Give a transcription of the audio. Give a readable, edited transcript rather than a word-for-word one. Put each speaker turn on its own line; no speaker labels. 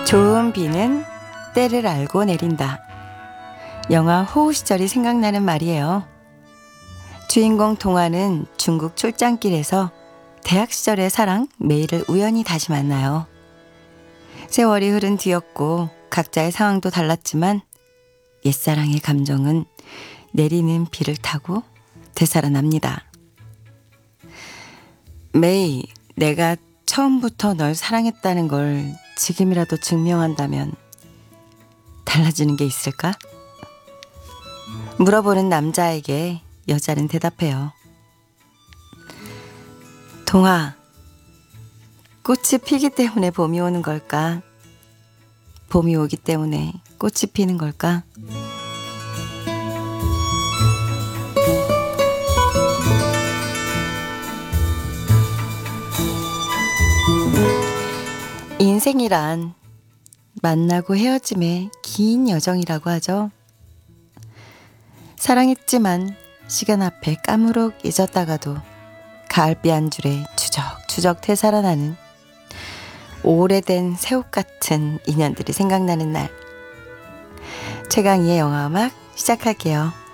좋은 비는 때를 알고 내린다. 영화 호우 시절이 생각나는 말이에요. 주인공 동화는 중국 출장길에서 대학 시절의 사랑 메이를 우연히 다시 만나요. 세월이 흐른 뒤였고 각자의 상황도 달랐지만 옛사랑의 감정은 내리는 비를 타고 되살아납니다. 메이, 내가 처음부터 널 사랑했다는 걸 지금이라도 증명한다면 달라지는 게 있을까? 물어보는 남자에게 여자는 대답해요. 동아, 꽃이 피기 때문에 봄이 오는 걸까? 봄이 오기 때문에 꽃이 피는 걸까? 인생이란 만나고 헤어짐의 긴 여정이라고 하죠. 사랑했지만 시간 앞에 까무룩 잊었다가도 가을비 한 줄에 추적추적 되살아나는 오래된 새옷 같은 인연들이 생각나는 날. 최강희의 영화음악 시작할게요.